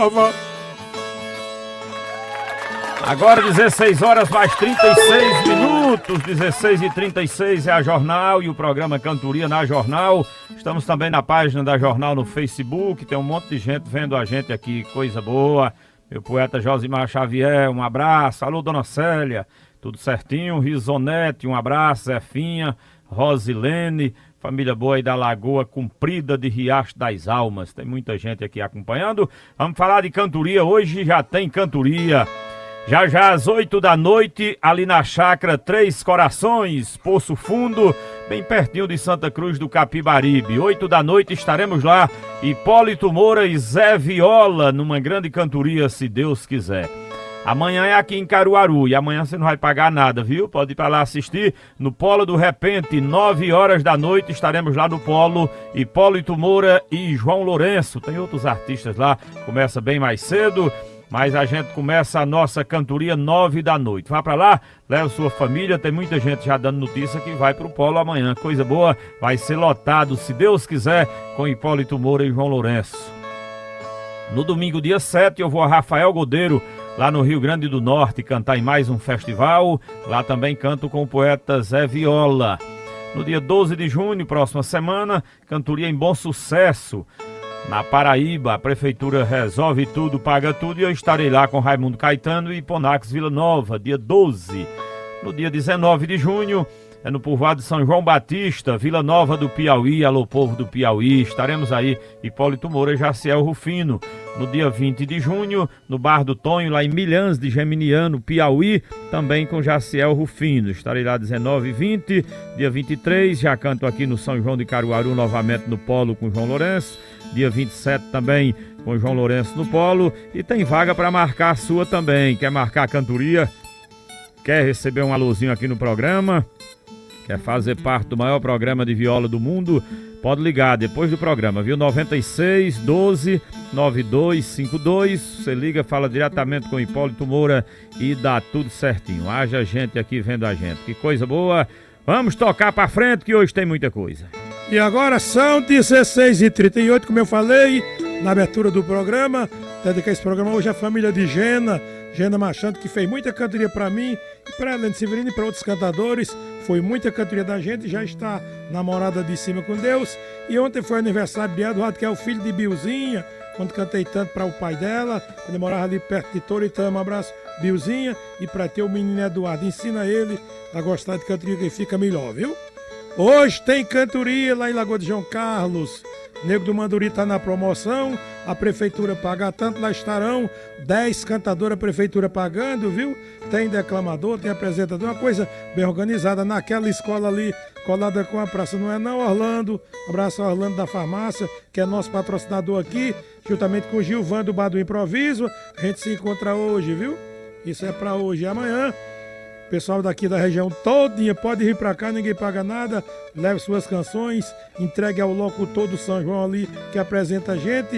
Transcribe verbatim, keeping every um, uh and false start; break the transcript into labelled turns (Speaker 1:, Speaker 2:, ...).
Speaker 1: Agora dezesseis horas mais trinta e seis minutos, dezesseis e trinta e seis é a Jornal e o programa Cantoria na Jornal. Estamos também na página da Jornal no Facebook, tem um monte de gente vendo a gente aqui, coisa boa. Meu poeta Josimar Xavier, um abraço. Alô, Dona Célia, tudo certinho? Risonete, um abraço. Zefinha, Rosilene, família boa aí da Lagoa Comprida de Riacho das Almas. Tem muita gente aqui acompanhando. Vamos falar de cantoria, hoje já tem cantoria. Já já às oito da noite, ali na chácara Três Corações, Poço Fundo, bem pertinho de Santa Cruz do Capibaribe. Oito da noite estaremos lá, Hipólito Moura e Zé Viola, numa grande cantoria, se Deus quiser. Amanhã é aqui em Caruaru e amanhã você não vai pagar nada, viu? Pode ir para lá assistir no Polo do Repente, nove horas da noite, estaremos lá no Polo, Hipólito Moura e João Lourenço. Tem outros artistas lá, começa bem mais cedo. Mas a gente começa a nossa cantoria nove da noite. Vá pra lá, leva sua família, tem muita gente já dando notícia que vai pro Polo amanhã. Coisa boa, vai ser lotado, se Deus quiser, com Hipólito Moura e João Lourenço. No domingo, dia sete, eu vou a Rafael Godeiro, lá no Rio Grande do Norte, cantar em mais um festival. Lá também canto com o poeta Zé Viola. No dia doze de junho, próxima semana, cantoria em Bom Sucesso. Na Paraíba, a prefeitura resolve tudo, paga tudo, e eu estarei lá com Raimundo Caetano e Ponax Vila Nova, dia doze. No dia dezenove de junho, é no povoado de São João Batista, Vila Nova do Piauí. Alô, povo do Piauí, estaremos aí, Hipólito Moura e Jaciel Rufino. No dia vinte de junho, no Bar do Tonho, lá em Milhãs de Geminiano, Piauí, também com Jaciel Rufino. Estarei lá dezenove e vinte. Dia vinte e três, já canto aqui no São João de Caruaru, novamente no Polo com João Lourenço. Dia vinte e sete também com João Lourenço no Polo. E tem vaga para marcar a sua também. Quer marcar a cantoria? Quer receber um alôzinho aqui no programa? Quer fazer parte do maior programa de viola do mundo? Pode ligar depois do programa, viu? noventa e seis, doze, noventa e dois cinquenta e dois. Você liga, fala diretamente com Hipólito Moura e dá tudo certinho. Haja gente aqui vendo a gente. Que coisa boa. Vamos tocar pra frente que hoje tem muita coisa.
Speaker 2: E agora são dezesseis e trinta e oito, como eu falei na abertura do programa. Dedicar esse programa hoje à família de Gena, Gena Machado, que fez muita cantoria para mim e para Helene Severino e para outros cantadores. Foi muita cantoria da gente, já está namorada de cima com Deus. E ontem foi aniversário de Eduardo, que é o filho de Bilzinha, quando cantei tanto para o pai dela, quando ele morava ali perto de Toritama. Um abraço, Bilzinha, e para ter o menino Eduardo. Ensina ele a gostar de cantoria, que fica melhor, viu? Hoje tem cantoria lá em Lagoa de João Carlos. Nego do Manduri está na promoção, a prefeitura paga tanto, lá estarão dez cantadoras, a prefeitura pagando, viu? Tem declamador, tem apresentador, uma coisa bem organizada naquela escola ali, colada com a praça, não é não, Orlando? Abraço ao Orlando da farmácia, que é nosso patrocinador aqui, juntamente com o Gilvan do Bar do Improviso. A gente se encontra hoje, viu? Isso é para hoje e amanhã. Pessoal daqui da região todinha pode vir pra cá, ninguém paga nada. Leve suas canções, entregue ao locutor do São João ali que apresenta a gente.